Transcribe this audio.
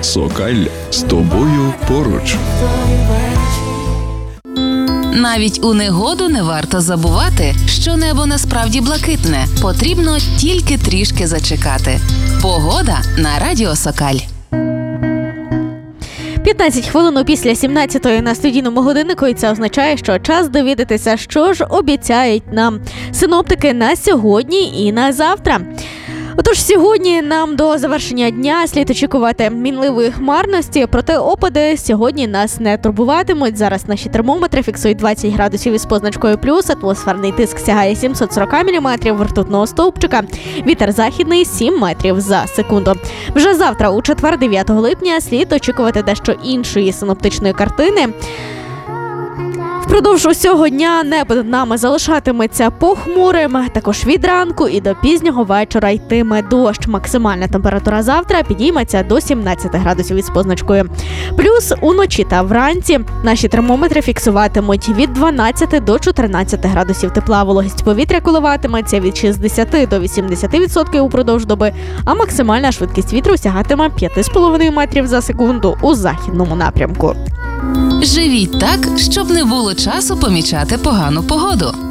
Сокаль з тобою поруч. Навіть у негоду не варто забувати, що небо насправді блакитне. Потрібно тільки трішки зачекати. Погода на радіо Сокаль. 15 хвилин після 17-ї на студійному годиннику, і це означає, що час довідатися, що ж обіцяють нам синоптики на сьогодні і на завтра. Отож, сьогодні нам до завершення дня слід очікувати мінливої хмарності, проте опади сьогодні нас не турбуватимуть. Зараз наші термометри фіксують 20 градусів із позначкою плюс, атмосферний тиск сягає 740 мм ртутного стовпчика, вітер західний 7 метрів за секунду. Вже завтра, у четвер, 9 липня, слід очікувати дещо іншої синоптичної картини. Впродовж усього дня небо над нами залишатиметься похмурим, також від ранку і до пізнього вечора йтиме дощ. Максимальна температура завтра підійметься до 17 градусів із позначкою плюс. Уночі та вранці наші термометри фіксуватимуть від 12 до 14 градусів тепла. Вологість повітря коливатиметься від 60 до 80% упродовж доби, а максимальна швидкість вітру сягатиме 5,5 метрів за секунду у західному напрямку. Живіть так, щоб не було часу помічати погану погоду.